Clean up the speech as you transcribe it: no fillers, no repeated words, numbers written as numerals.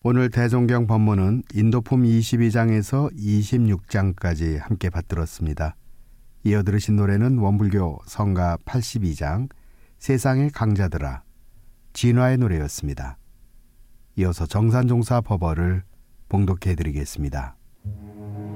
오늘 대종경 법문은 인도품 22장에서 26장까지 함께 받들었습니다. 이어 들으신 노래는 원불교 성가 82장 세상의 강자들아 진화의 노래였습니다. 이어서 정산종사 법어를 봉독해 드리겠습니다.